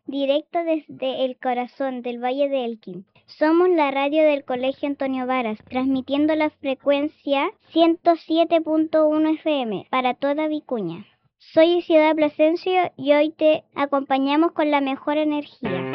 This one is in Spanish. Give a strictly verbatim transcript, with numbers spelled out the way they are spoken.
directo desde el corazón del Valle de Elqui. Somos la radio del Colegio Antonio Varas, transmitiendo la frecuencia ciento siete punto uno F M para toda Vicuña. Soy Ciudad Plasencia y hoy te acompañamos con la mejor energía.